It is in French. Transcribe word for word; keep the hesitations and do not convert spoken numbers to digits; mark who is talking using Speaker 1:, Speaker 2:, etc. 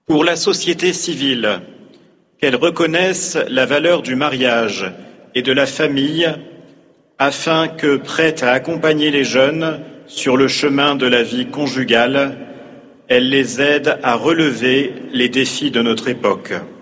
Speaker 1: Pour la société civile, qu'elle reconnaisse la valeur du mariage et de la famille afin que, prête à accompagner les jeunes sur le chemin de la vie conjugale, elle les aide à relever les défis de notre époque.